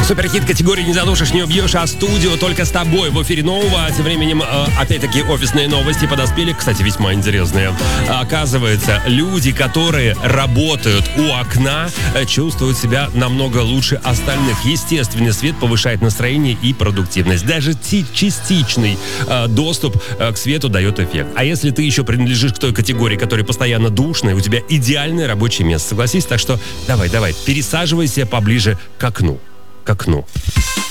Суперхит категории «Не задушишь, не убьешь», а студио только с тобой в эфире нового. Тем временем, опять-таки, офисные новости подоспели. Кстати, весьма интересные. Оказывается, люди, которые работают у окна, чувствуют себя намного лучше остальных. Естественный свет повышает настроение и продуктивность. Даже частичный доступ к свету дает эффект. А если ты еще принадлежишь к той категории, которая постоянно душная, у тебя идеальное рабочее место. Согласись? Так что давай, пересаживайся поближе к окну. К окну.